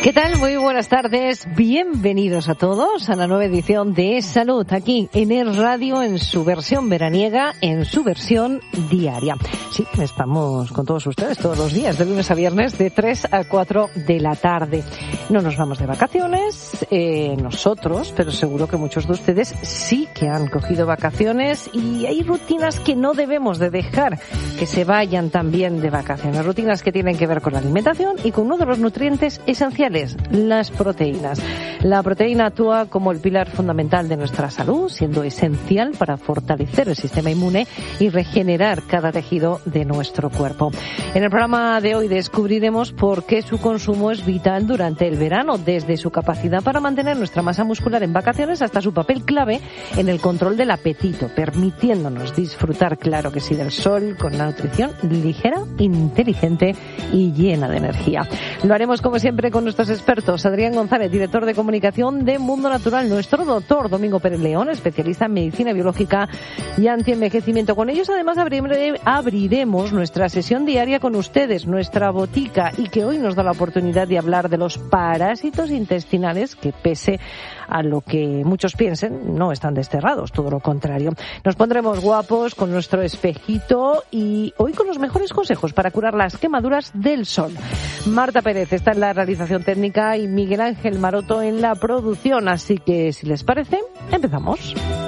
¿Qué tal? Muy buenas tardes. Bienvenidos a todos a la nueva edición de Salud, aquí en ES Radio, en su versión veraniega, en su versión diaria. Sí, estamos con todos ustedes todos los días, de lunes a viernes, de 3 a 4 de la tarde. No nos vamos de vacaciones, nosotros, pero seguro que muchos de ustedes sí que han cogido vacaciones, y hay rutinas que no debemos de dejar que se vayan también de vacaciones. Rutinas que tienen que ver con la alimentación y con uno de los nutrientes esenciales, las proteínas. La proteína actúa como el pilar fundamental de nuestra salud, siendo esencial para fortalecer el sistema inmune y regenerar cada tejido de nuestro cuerpo. En el programa de hoy descubriremos por qué su consumo es vital durante el verano, desde su capacidad para mantener nuestra masa muscular en vacaciones hasta su papel clave en el control del apetito, permitiéndonos disfrutar, claro que sí, del sol con una nutrición ligera, inteligente y llena de energía. Lo haremos como siempre con nuestros expertos. Adrián González, director de comunicación de Mundo Natural, nuestro doctor Domingo Pérez León, especialista en medicina biológica y antienvejecimiento. Con ellos además abriremos nuestra sesión diaria con ustedes, nuestra botica, y que hoy nos da la oportunidad de hablar de los parásitos intestinales que, pese a lo que muchos piensen, no están desterrados, todo lo contrario. Nos pondremos guapos con nuestro espejito y hoy con los mejores consejos para curar las quemaduras del sol. Marta Pérez está en la realización técnica y Miguel Ángel Maroto en la producción, así que si les parece, empezamos.